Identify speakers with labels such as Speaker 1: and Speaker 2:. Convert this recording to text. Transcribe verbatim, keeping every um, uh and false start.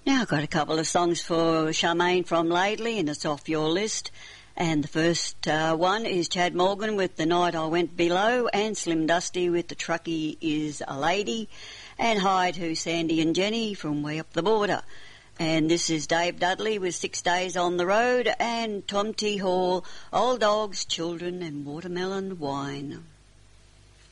Speaker 1: Now I've got a couple of songs for Charmaine from Laidley, and it's off your list. And the first uh, one is Chad Morgan with The Night I Went Below, and Slim Dusty with The Truckee Is a Lady. And hi to Sandy and Jenny from way up the border. And this is Dave Dudley with Six Days on the Road, and Tom T. Hall, Old Dogs, Children and Watermelon Wine.